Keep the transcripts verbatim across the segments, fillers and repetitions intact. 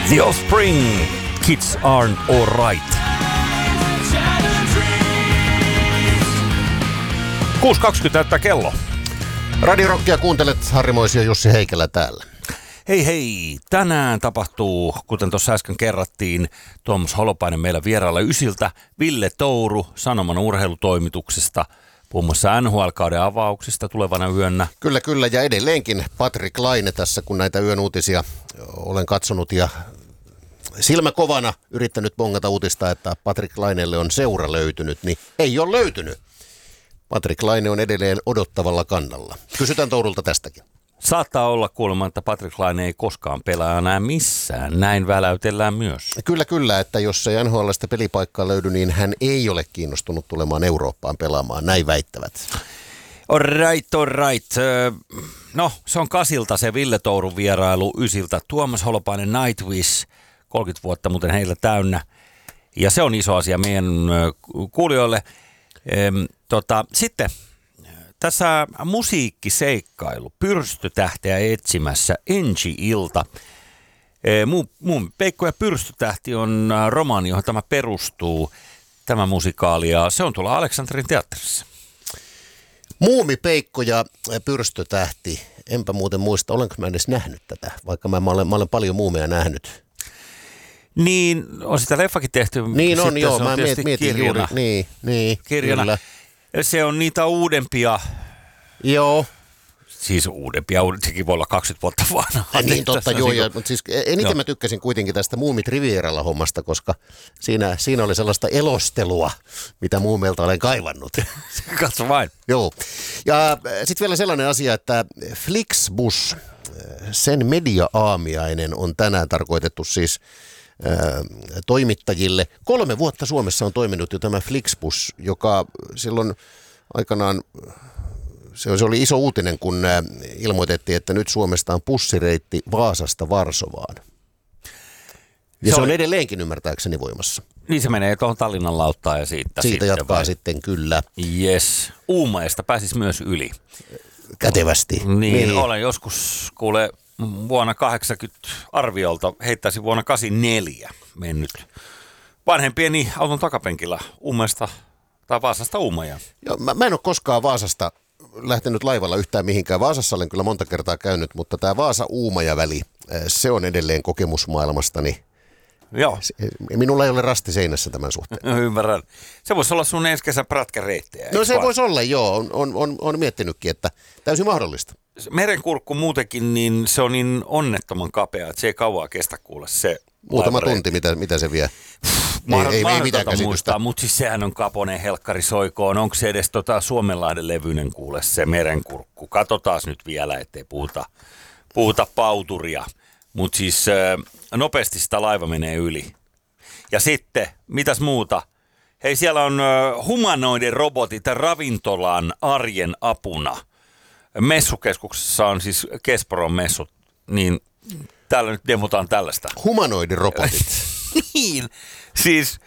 The Offspring, Kids Aren't Alright. kuusi kaksikymmentä näyttää kello. Radio Rockia kuuntelet, Harri Moisi ja Jussi Heikelä täällä. Hei hei, tänään tapahtuu, kuten tuossa äsken kerrattiin, Tuomas Holopainen meillä vierailla Ysiltä, Ville Touru Sanoman urheilutoimituksesta, muun muassa N H L-kauden avauksista tulevana yönä. Kyllä, kyllä, ja edelleenkin Patrik Laine tässä, kun näitä yön uutisia olen katsonut ja silmä kovana yrittänyt bongata uutista, että Patrik Laineelle on seura löytynyt, niin ei ole löytynyt. Patrik Laine on edelleen odottavalla kannalla. Kysytään Tourulta tästäkin. Saattaa olla kuulemma, että Patrik Laine ei koskaan pelaa enää missään. Näin väläytellään myös. Kyllä, kyllä, että jos ei N H L:stä pelipaikkaa löydy, niin hän ei ole kiinnostunut tulemaan Eurooppaan pelaamaan. Näin väittävät. All right, all right. No, se on Kasilta se Ville Tourun vierailu Ysiltä. Tuomas Holopainen Nightwish, kolmekymmentä vuotta muuten heillä täynnä. Ja se on iso asia meidän kuulijoille. Tota, sitten tässä musiikkiseikkailu, pyrstötähteä etsimässä, Ensi-ilta. Mun, mun Peikko ja pyrstötähti on romaani, johon tämä perustuu, tämä musikaali, ja se on tuolla Aleksanterin teatterissa. Muumi Peikko ja pyrstötähti, enpä muuten muista, olenko mä edes nähnyt tätä, vaikka mä, mä, olen, mä olen paljon muumeja nähnyt. Niin, on sitä leffakin tehty. Niin on, joo, on mä mietin, mietin juuri, niin, niin, kirjana. Kyllä. Se on niitä uudempia. Joo. Siis uudempia, sekin voi olla kaksikymmentä vuotta vanhaa. Niin totta, joo, niin ja, mutta siis eniten joo. Mä tykkäsin kuitenkin tästä Muumit Rivieralla hommasta, koska siinä, siinä oli sellaista elostelua, mitä muumeilta olen kaivannut. Katso vain. Joo, ja sitten vielä sellainen asia, että Flixbus, sen media-aamiainen on tänään tarkoitettu siis toimittajille. Kolme vuotta Suomessa on toiminut jo tämä Flixbus, joka silloin aikanaan, se oli iso uutinen, kun ilmoitettiin, että nyt Suomesta on bussireitti Vaasasta Varsovaan. Ja se, se on oli edelleenkin ymmärtääkseni voimassa. Niin se menee tuohon Tallinnan lauttaan ja siitä. Siitä sitten jatkaa vai? Sitten kyllä. Yes. Uumaista pääsisi myös yli. Kätevästi. Niin, niin. Olen joskus, kuule, vuonna kahdeksankymmentä arviolta heittäisin vuonna kahdeksankymmentäneljä mennyt vanhempieni auton takapenkillä Uumaista tai Vaasasta Uumajaan. Joo, mä, mä en ole koskaan Vaasasta lähtenyt laivalla yhtään mihinkään. Vaasassa olen kyllä monta kertaa käynyt, mutta tämä Vaasa-Uumaja-väli, se on edelleen kokemusmaailmastani. Joo. Minulla ei ole rasti seinässä tämän suhteen. No, ymmärrän. Se voisi olla sun ensi kesän prätkäreittejä. No se vaan voisi olla, joo. On, on, on, on miettinytkin, että täysin mahdollista. Merenkurkku muutenkin, niin se on niin onnettoman kapea, että se ei kauaa kestä kuule se. Muutama tunti, mitä, mitä se vie. Mahdoton, ei, ei, ei mitään käsitystä. Muistaa, mutta siis sehän on kaponen helkkari soikoon. Onko se edes tota Suomenlahden levyinen kuule se merenkurkku? Katsotaan nyt vielä, ettei puhuta, puhuta pauturia. Mutta siis äh, nopeasti sitä laiva menee yli. Ja sitten, mitäs muuta? Hei, siellä on äh, humanoiden robotit ravintolan arjen apuna. Messukeskuksessa on siis Kesporon messut, niin täällä nyt demotaan tällaista. Humanoidirobotit. Niin, siis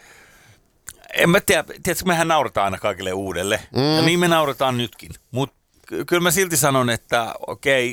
en mä tiedä, tiedätkö, mehän naurataan aina kaikille uudelle. Mm. Ja niin me naurataan nytkin. Mutta kyllä mä silti sanon, että okei,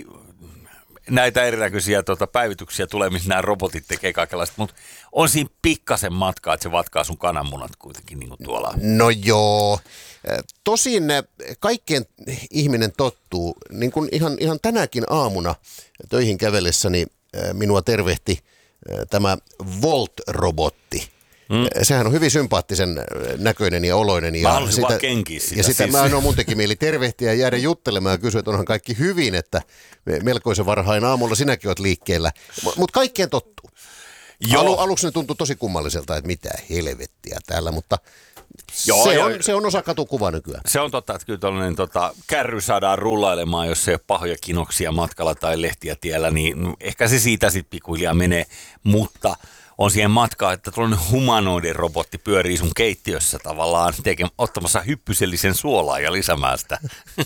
näitä erinäköisiä tota, päivityksiä tulee, missä nämä robotit tekee kaikenlaista, mutta on siinä pikkasen matkaa, että se vatkaa sun kananmunat kuitenkin niin kuin tuolla. No joo. Tosin kaikkeen ihminen tottuu. Niin kuin ihan, ihan tänäkin aamuna töihin kävellessäni minua tervehti tämä Volt-robotti. Hmm. Sehän on hyvin sympaattisen näköinen ja oloinen. Mä ja haluaisin sitä, vaan kenkiä sitä. Ja sitä siis. mä annoin mun teki mieli tervehtiä ja jäädä juttelemaan ja kysyä, että onhan kaikki hyvin, että melkoisen varhain aamulla sinäkin oot liikkeellä. Mutta kaikkeen tottuu. Alu, aluksi ne tuntui tosi kummalliselta, että mitä helvettiä täällä, mutta joo, se, on, se on osa katukuvaa nykyään. Se on totta, että kyllä tuollainen tota, kärry saadaan rullailemaan, jos ei ole pahoja kinoksia matkalla tai lehtiä tiellä, niin ehkä se siitä sitten pikkuhiljaa menee, mutta on siihen matkaa, että tuollainen humanoiden robotti pyörii sun keittiössä tavallaan tekemään, ottamassa hyppysellisen suolaa ja lisäämään sitä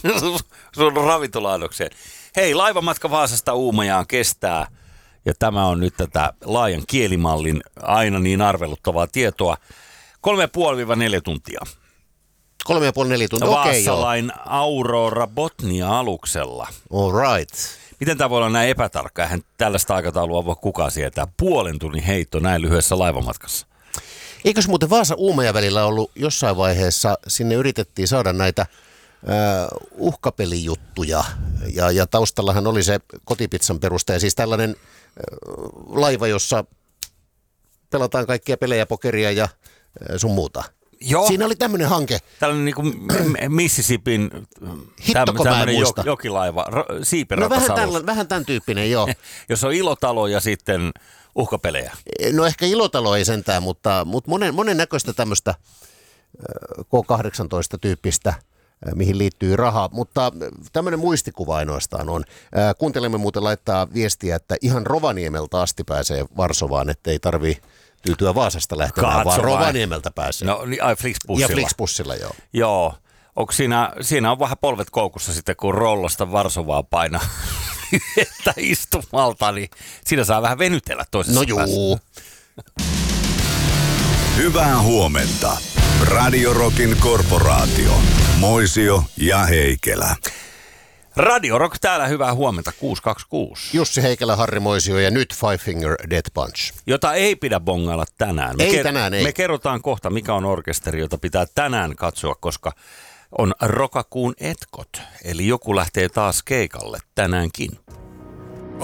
sun ravintolaanokseen. Hei, laivamatka Vaasasta Uumajaan kestää, ja tämä on nyt tätä laajan kielimallin aina niin arveluttavaa tietoa, kolme ja puoli neljä tuntia. Kolme ja puoli neljä tuntia, okei okay, joo. Vaasalain Aurora Botnia aluksella. All right. Miten tämä voi olla näin epätarkka? Eihän tällaista aikataulua voi kukaan sietää. Puolen tunnin heitto näin lyhyessä laivamatkassa. Eikös muuten Vaasa-Uumaja välillä ollut jossain vaiheessa, sinne yritettiin saada näitä uh, uhkapelijuttuja ja, ja taustallahan oli se kotipizzan perustaja, siis tällainen uh, laiva, jossa pelataan kaikkia pelejä, pokeria ja uh, sun muuta. Joo. Siinä oli tämmöinen hanke. Tällainen niin kuin Mississippin Hittoko mä en muista. jokilaiva, No siipenrattasalus. vähän, tällä, vähän tämän tyyppinen, joo. Jos on ilotalo ja sitten uhkapelejä. No ehkä Ilotalo ei sentään, mutta, mutta monen, monen näköistä tämmöistä K kahdeksantoista-tyyppistä, mihin liittyy rahaa. Mutta tämmöinen muistikuva ainoastaan on. Kuuntelemme muuten laittaa viestiä, että ihan Rovaniemelta asti pääsee Varsovaan, ettei tarvii tyytyä Vaasasta lähtemään, Katso vaan vai. Rovaniemeltä pääsee. No niin, ai Flixbussilla. Ja Flixbussilla, joo. Joo. Onko siinä, siinä on vähän polvet koukussa sitten, kun Rollosta Varsovaa painaa että istumalta, niin siinä saa vähän venytellä toisessa No juu. Hyvää huomenta. Radio Rockin korporaatio. Moisio ja Heikelä. Radio Rock täällä, hyvää huomenta, kuusi kaksi kuusi. Jussi Heikelä, Harri Moisio ja nyt Five Finger Death Punch. Jota ei pidä bongailla tänään. Me Ei tänään, ei. Me kerrotaan kohta, mikä on orkesteri, jota pitää tänään katsoa, koska on Rokakuun etkot. Eli joku lähtee taas keikalle tänäänkin.